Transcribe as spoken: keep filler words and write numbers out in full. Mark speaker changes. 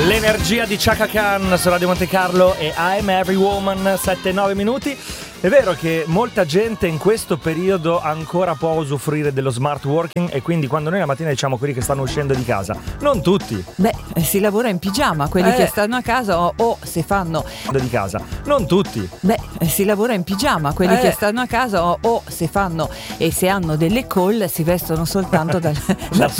Speaker 1: L'energia di Chaka Khan su Radio Monte Carlo e I'm Every Woman, sette nove minuti. È vero che molta gente in questo periodo ancora può usufruire dello smart working e quindi quando noi la mattina diciamo quelli che stanno uscendo di casa, non tutti.
Speaker 2: Beh, si lavora in pigiama, quelli
Speaker 1: Eh.
Speaker 2: che stanno a casa o, o se fanno
Speaker 1: Di casa, non tutti.
Speaker 2: Beh, si lavora in pigiama, quelli
Speaker 1: Eh.
Speaker 2: che stanno a casa o, o se fanno e se hanno delle call si vestono soltanto dal,
Speaker 1: Da
Speaker 2: dal